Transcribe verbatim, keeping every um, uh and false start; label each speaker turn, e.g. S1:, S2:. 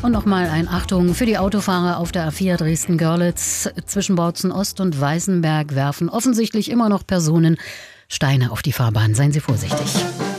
S1: Und nochmal ein Achtung für die Autofahrer auf der A vier Dresden-Görlitz. Zwischen Bautzen Ost und Weißenberg werfen offensichtlich immer noch Personen Steine auf die Fahrbahn. Seien Sie vorsichtig.